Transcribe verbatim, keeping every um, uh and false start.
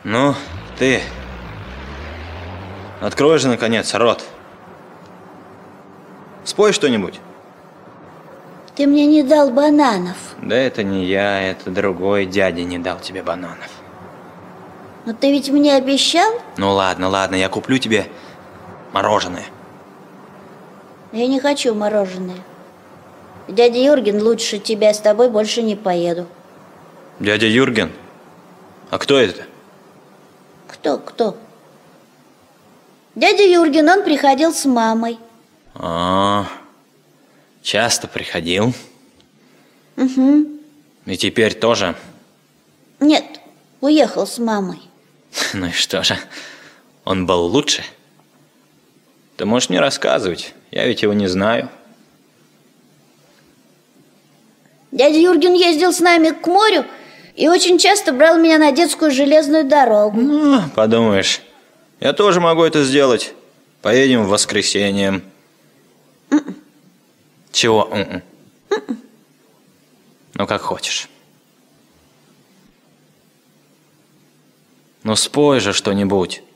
Ну, ты... Открой же, наконец, рот. Спой что-нибудь. Ты мне не дал бананов. Да это не я, это другой дядя не дал тебе бананов. Но ты ведь мне обещал? Ну ладно, ладно, я куплю тебе мороженое. Я не хочу мороженое. Дядя Юрген лучше тебя, с тобой больше не поеду. Дядя Юрген? А кто это? Кто, кто? Дядя Юрген, он приходил с мамой. А, часто приходил? Угу. И теперь тоже? Нет, уехал с мамой. Ну и что же, он был лучше? Ты можешь мне рассказывать, я ведь его не знаю. Дядя Юрген ездил с нами к морю и очень часто брал меня на детскую железную дорогу. Ну, подумаешь, я тоже могу это сделать. Поедем в воскресенье. Mm-mm. Чего? Mm-mm. Mm-mm. Ну, как хочешь. Ну, спой же что-нибудь.